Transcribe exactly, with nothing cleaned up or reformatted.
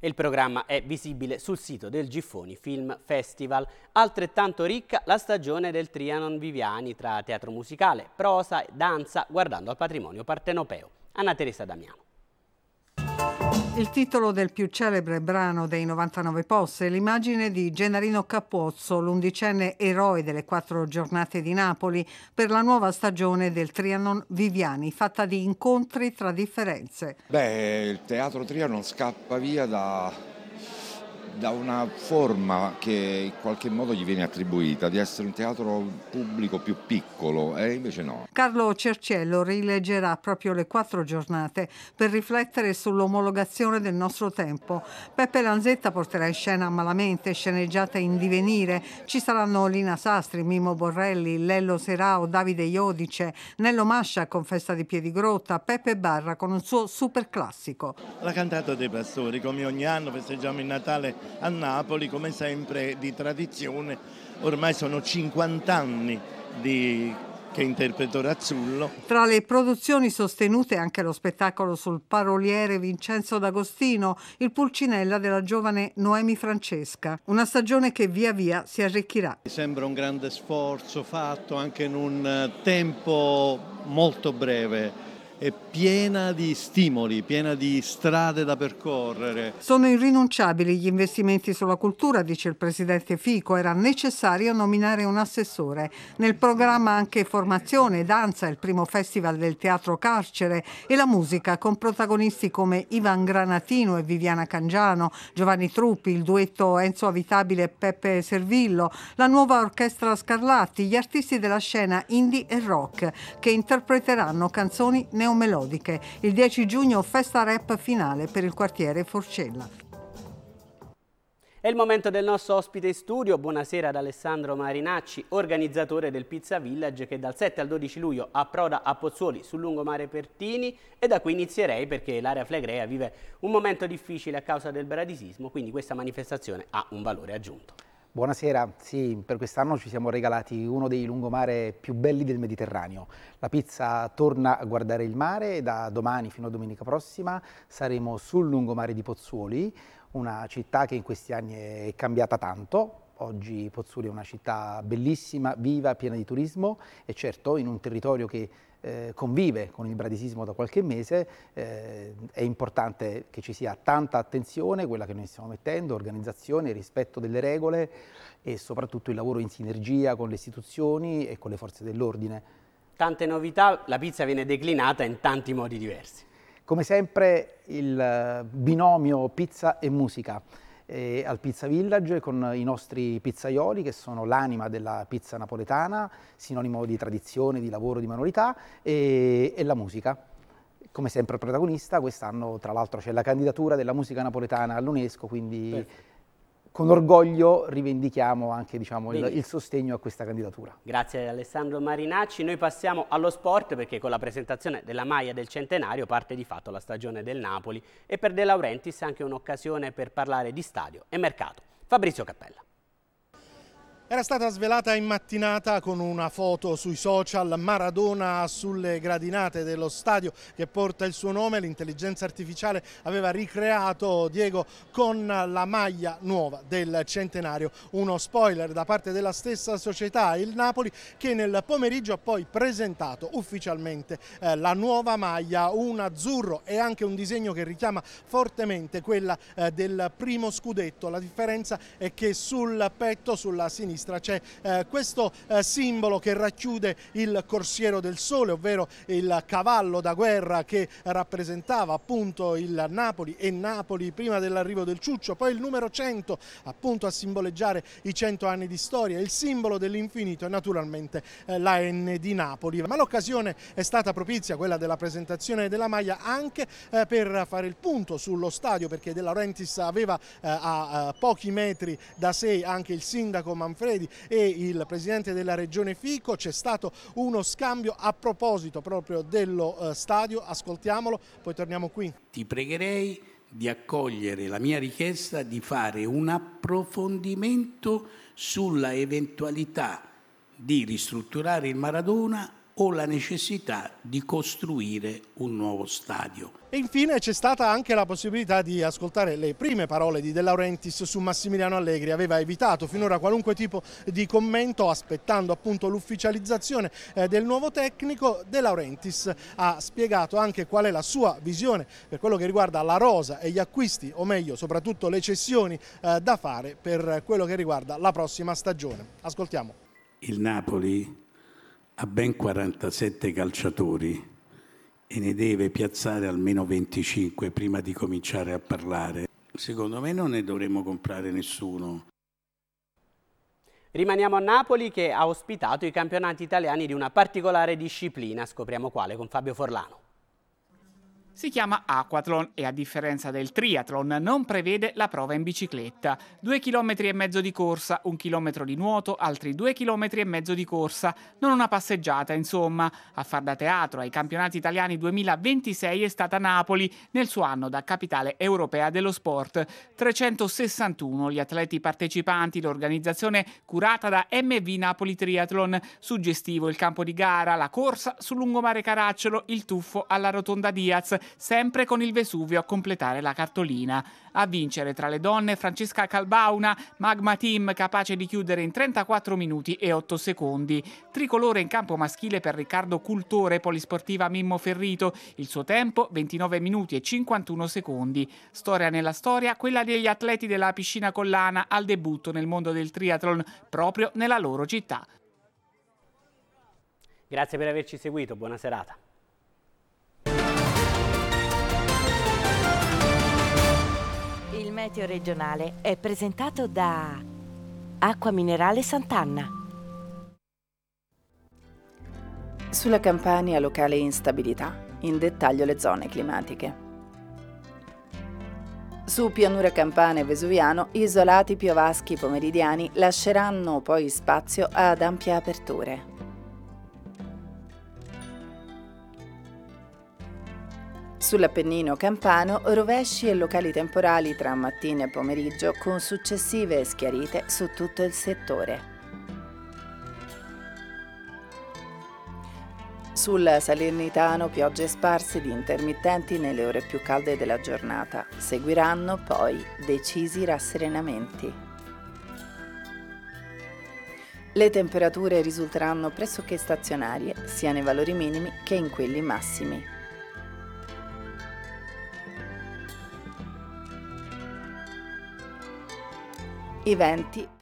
e il programma è visibile sul sito del Giffoni Film Festival. Altrettanto ricca la stagione del Trianon Viviani tra teatro musicale, prosa e danza guardando al patrimonio partenopeo. Anna Teresa Damiano. Il titolo del più celebre brano dei novantanove Posse è l'immagine di Gennarino Capozzo, l'undicenne eroe delle quattro giornate di Napoli, per la nuova stagione del Trianon Viviani, fatta di incontri tra differenze. Beh, il teatro Trianon scappa via da, da una forma che in qualche modo gli viene attribuita, di essere un teatro pubblico più piccolo, e invece no. Carlo Cerciello rileggerà proprio le quattro giornate per riflettere sull'omologazione del nostro tempo. Peppe Lanzetta porterà in scena Malamente, sceneggiata in divenire. Ci saranno Lina Sastri, Mimo Borrelli, Lello Serao, Davide Iodice, Nello Mascia con Festa di Piedigrotta, Peppe Barra con un suo super classico. La cantata dei pastori, come ogni anno festeggiamo il Natale a Napoli, come sempre di tradizione. Ormai sono cinquanta anni di che interpreto Razzullo. Tra le produzioni sostenute anche lo spettacolo sul paroliere Vincenzo D'Agostino, il Pulcinella della giovane Noemi Francesca. Una stagione che via via si arricchirà. Mi sembra un grande sforzo fatto anche in un tempo molto breve. È piena di stimoli, piena di strade da percorrere. Sono irrinunciabili gli investimenti sulla cultura, dice il presidente Fico. Era necessario nominare un assessore. Nel programma anche formazione, danza, il primo festival del teatro Carcere e la musica con protagonisti come Ivan Granatino e Viviana Cangiano, Giovanni Truppi, il duetto Enzo Avitabile e Peppe Servillo, la nuova orchestra Scarlatti, gli artisti della scena indie e rock che interpreteranno canzoni neomelodiche. Il dieci giugno festa rap finale per il quartiere Forcella. È il momento del nostro ospite in studio. Buonasera ad Alessandro Marinacci, organizzatore del Pizza Village che dal sette al dodici luglio approda a Pozzuoli sul lungomare Pertini, e da qui inizierei perché l'area Flegrea vive un momento difficile a causa del bradisismo, quindi questa manifestazione ha un valore aggiunto. Buonasera, sì, per quest'anno ci siamo regalati uno dei lungomare più belli del Mediterraneo. La pizza torna a guardare il mare e da domani fino a domenica prossima saremo sul lungomare di Pozzuoli, una città che in questi anni è cambiata tanto. Oggi Pozzuoli è una città bellissima, viva, piena di turismo e certo in un territorio che eh, convive con il bradisismo da qualche mese eh, è importante che ci sia tanta attenzione, quella che noi stiamo mettendo, organizzazione, rispetto delle regole e soprattutto il lavoro in sinergia con le istituzioni e con le forze dell'ordine. Tante novità, la pizza viene declinata in tanti modi diversi. Come sempre il binomio pizza e musica. Eh, al Pizza Village con i nostri pizzaioli che sono l'anima della pizza napoletana, sinonimo di tradizione, di lavoro, di manualità, e, e la musica. Come sempre protagonista, quest'anno tra l'altro c'è la candidatura della musica napoletana all'UNESCO, quindi Perfetto. Con orgoglio rivendichiamo anche diciamo, il, il sostegno a questa candidatura. Grazie Alessandro Marinacci. Noi passiamo allo sport perché con la presentazione della maglia del centenario parte di fatto la stagione del Napoli e per De Laurentiis anche un'occasione per parlare di stadio e mercato. Fabrizio Cappella. Era stata svelata in mattinata con una foto sui social Maradona sulle gradinate dello stadio che porta il suo nome. L'intelligenza artificiale aveva ricreato Diego con la maglia nuova del centenario. Uno spoiler da parte della stessa società, il Napoli, che nel pomeriggio ha poi presentato ufficialmente eh, la nuova maglia, un azzurro e anche un disegno che richiama fortemente quella eh, del primo scudetto. La differenza è che sul petto, sulla sinistra, c'è eh, questo eh, simbolo che racchiude il corsiero del sole, ovvero il cavallo da guerra che rappresentava appunto il Napoli e Napoli prima dell'arrivo del Ciuccio, poi il numero cento appunto a simboleggiare i cento anni di storia, il simbolo dell'infinito e naturalmente eh, la N di Napoli. Ma l'occasione è stata propizia, quella della presentazione della maglia, anche eh, per fare il punto sullo stadio, perché De Laurentiis aveva eh, a, a pochi metri da sé anche il sindaco Manfredi e il presidente della regione Fico. C'è stato uno scambio a proposito proprio dello uh, stadio, ascoltiamolo, poi torniamo qui. Ti pregherei di accogliere la mia richiesta di fare un approfondimento sulla eventualità di ristrutturare il Maradona o la necessità di costruire un nuovo stadio. E infine c'è stata anche la possibilità di ascoltare le prime parole di De Laurentiis su Massimiliano Allegri. Aveva evitato finora qualunque tipo di commento, aspettando appunto l'ufficializzazione eh, del nuovo tecnico. De Laurentiis ha spiegato anche qual è la sua visione per quello che riguarda la rosa e gli acquisti, o meglio soprattutto le cessioni eh, da fare per quello che riguarda la prossima stagione. Ascoltiamo. Il Napoli ha ben quarantasette calciatori e ne deve piazzare almeno venticinque prima di cominciare a parlare. Secondo me non ne dovremmo comprare nessuno. Rimaniamo a Napoli, che ha ospitato i campionati italiani di una particolare disciplina. Scopriamo quale con Fabio Forlano. Si chiama Aquathlon e, a differenza del triathlon, non prevede la prova in bicicletta. Due chilometri e mezzo di corsa, un chilometro di nuoto, altri due chilometri e mezzo di corsa. Non una passeggiata, insomma. A far da teatro ai campionati italiani duemilaventisei è stata Napoli, nel suo anno da capitale europea dello sport. trecentosessantuno gli atleti partecipanti, l'organizzazione curata da M V Napoli Triathlon. Suggestivo il campo di gara, la corsa sul lungomare Caracciolo, il tuffo alla rotonda Diaz, sempre con il Vesuvio a completare la cartolina. A vincere tra le donne Francesca Calbauna, Magma Team, capace di chiudere in trentaquattro minuti e otto secondi. Tricolore in campo maschile per Riccardo Cultore, polisportiva Mimmo Ferrito, il suo tempo ventinove minuti e cinquantuno secondi. Storia nella storia, quella degli atleti della piscina collana al debutto nel mondo del triathlon proprio nella loro città. Grazie per averci seguito, buona serata. Il meteo regionale è presentato da Acqua Minerale Sant'Anna. Sulla Campania locale instabilità, in dettaglio le zone climatiche. Su pianura campana e vesuviano, isolati piovaschi pomeridiani lasceranno poi spazio ad ampie aperture. Sull'Appennino campano, rovesci e locali temporali tra mattina e pomeriggio con successive schiarite su tutto il settore. Sul Salernitano piogge sparse di intermittenti nelle ore più calde della giornata. Seguiranno poi decisi rasserenamenti. Le temperature risulteranno pressoché stazionarie sia nei valori minimi che in quelli massimi. I venti